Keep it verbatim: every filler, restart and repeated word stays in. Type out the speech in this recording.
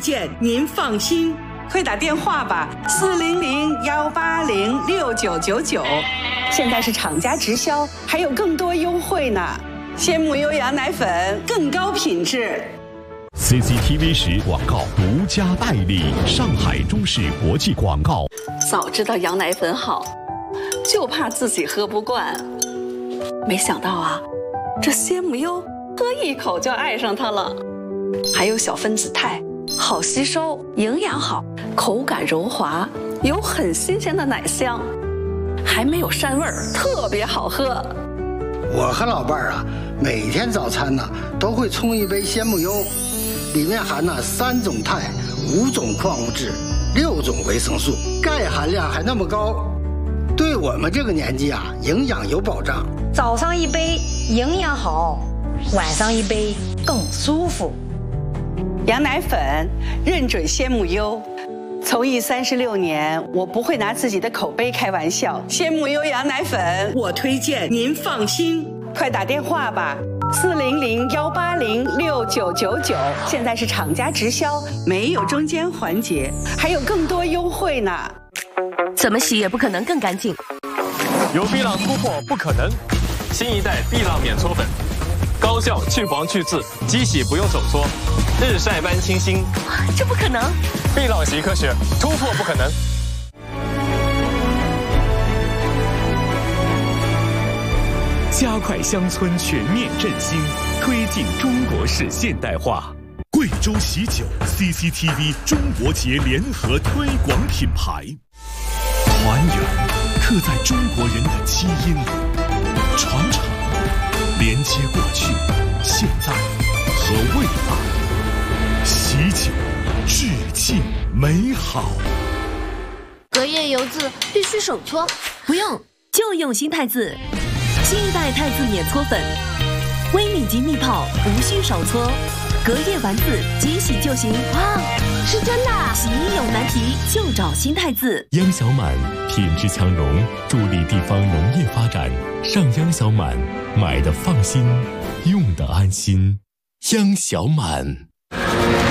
荐，您放心。 快打电话吧，四零零幺八零六九九九。现在是厂家直销，还有更多优惠呢。鲜母优羊奶粉更高品质。 C C T V 十广告独家代理，上海中视国际广告。 早知道羊奶粉好，就怕自己喝不惯。没想到啊，这鲜母优喝一口就爱上它了。还有小分子肽，好吸收，营养好，口感柔滑，有很新鲜的奶香，还没有膻味儿，特别好喝。 我和老伴儿啊，每天早餐呢都会冲一杯鲜母优，里面含了三种肽、五种矿物质、六种维生素，钙含量还那么高，对我们这个年纪啊，营养有保障。 早上一杯营养好，晚上一杯更舒服。 羊奶粉认准鲜母优，从艺三十六年，我不会拿自己的口碑开玩笑。鲜母优羊奶粉我推荐，您放心。 快打电话吧，四零零幺八零六九九九。现在是厂家直销，没有中间环节，还有更多优惠呢。 怎么洗也不可能更干净。 有碧浪突破不可能，新一代碧浪免搓粉，高效去黄去渍，机洗不用手搓，日晒般清新。 这不可能！ 碧浪习科学，突破不可能。 加快乡村全面振兴，推进中国式现代化。贵州喜酒 C C T V 中国节联合推广品牌，团圆刻在中国人的基因里，传承连接过去、现在和未来。喜酒，致敬美好。 隔夜油渍必须手搓， 不用，就用新太字。新一代太字免搓粉，微米级密泡，无需手搓，隔夜完字即洗就行。 哇，是真的！ 洗衣有难题就找新太字。 央小满品质强融，助力地方农业发展。上央小满，买的放心，用的安心。央小满。